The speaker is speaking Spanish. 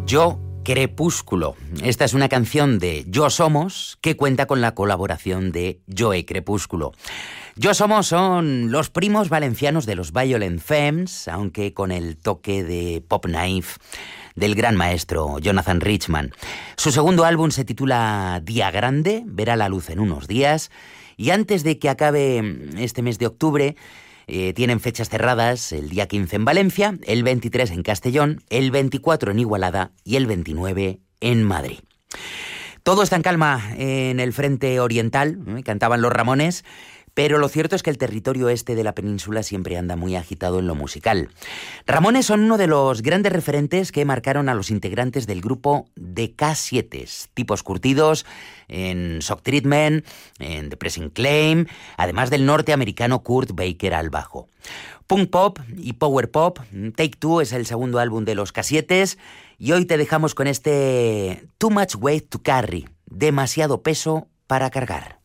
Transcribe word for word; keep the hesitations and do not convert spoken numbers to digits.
Yo Crepúsculo. Esta es una canción de Yo Somos que cuenta con la colaboración de Joe Crepúsculo. Yo Somos son los primos valencianos de los Violent Femmes, aunque con el toque de pop naif del gran maestro Jonathan Richman. Su segundo álbum se titula Día Grande, verá la luz en unos días, y antes de que acabe este mes de octubre, Eh, tienen fechas cerradas el día quince en Valencia, el veintitrés en Castellón, el veinticuatro en Igualada y el veintinueve en Madrid. Todo está en calma en el frente oriental, ¿eh? Cantaban los Ramones, pero lo cierto es que el territorio este de la península siempre anda muy agitado en lo musical. Ramones son uno de los grandes referentes que marcaron a los integrantes del grupo de K siete, tipos curtidos en Shock Treatment, en The Pressing Claim, además del norteamericano Kurt Baker al bajo. Punk pop y power pop, Take Two es el segundo álbum de los K siete y hoy te dejamos con este Too Much Weight to Carry, demasiado peso para cargar.